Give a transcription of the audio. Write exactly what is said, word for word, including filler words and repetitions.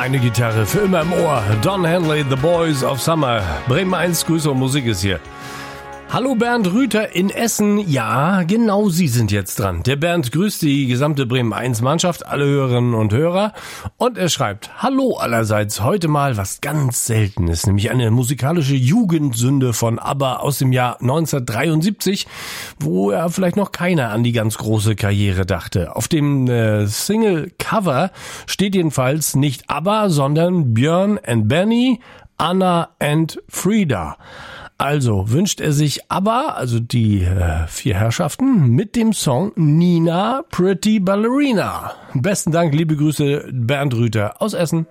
Eine Gitarre für immer im Ohr. Don Henley, The Boys of Summer. Bremen eins, Grüße und Musik ist hier. Hallo Bernd Rüther in Essen. Ja, genau Sie sind jetzt dran. Der Bernd grüßt die gesamte Bremen eins Mannschaft, alle Hörerinnen und Hörer. Und er schreibt, hallo allerseits, heute mal was ganz Seltenes, nämlich eine musikalische Jugendsünde von ABBA aus dem Jahr neunzehnhundertdreiundsiebzig, wo ja vielleicht noch keiner an die ganz große Karriere dachte. Auf dem äh, Single-Cover steht jedenfalls nicht ABBA, sondern Björn and Benny, Anna and Frida. Also wünscht er sich ABBA, also die äh, vier Herrschaften, mit dem Song Nina Pretty Ballerina. Besten Dank, liebe Grüße, Bernd Rüther aus Essen.